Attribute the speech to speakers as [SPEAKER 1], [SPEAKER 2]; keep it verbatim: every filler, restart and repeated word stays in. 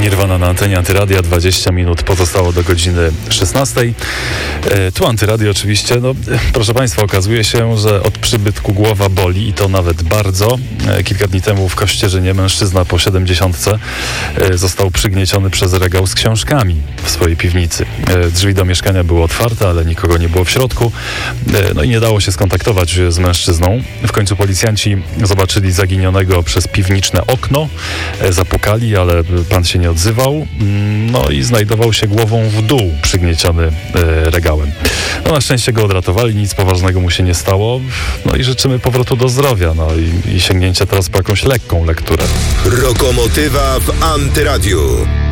[SPEAKER 1] Nirvana na antenie Antyradia, dwadzieścia minut pozostało do godziny szesnastej. E, tu Antyradio oczywiście. No, proszę Państwa, okazuje się, że od przybytku głowa boli i to nawet bardzo. E, kilka dni temu w Kościerzynie mężczyzna po siedemdziesiątce e, został przygnieciony przez regał z książkami w swojej piwnicy. E, drzwi do mieszkania były otwarte, ale nikogo nie było w środku. E, no i nie dało się skontaktować z mężczyzną. W końcu policjanci zobaczyli zaginionego przez piwniczne okno, e, zapukali, ale pan się nie odzywał, no i znajdował się głową w dół, przygnieciony e, regałem. No na szczęście go odratowali, nic poważnego mu się nie stało, no i życzymy powrotu do zdrowia, no i, i sięgnięcia teraz po jakąś lekką lekturę.
[SPEAKER 2] Rokomotywa w Antyradiu.